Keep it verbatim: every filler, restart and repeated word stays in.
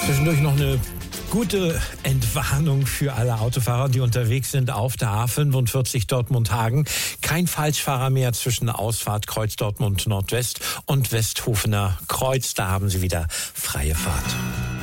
Zwischendurch noch eine gute Entwarnung für alle Autofahrer, die unterwegs sind auf der A fünfundvierzig Dortmund-Hagen. Kein Falschfahrer mehr zwischen Ausfahrt Kreuz Dortmund Nordwest und Westhofener Kreuz. Da haben Sie wieder freie Fahrt.